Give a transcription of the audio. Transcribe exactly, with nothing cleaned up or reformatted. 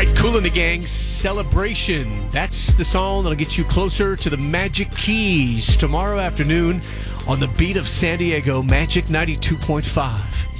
right, Kool and the Gang, Celebration. That's the song that'll get you closer to the Magic Keys tomorrow afternoon on the beat of San Diego, Magic ninety-two point five.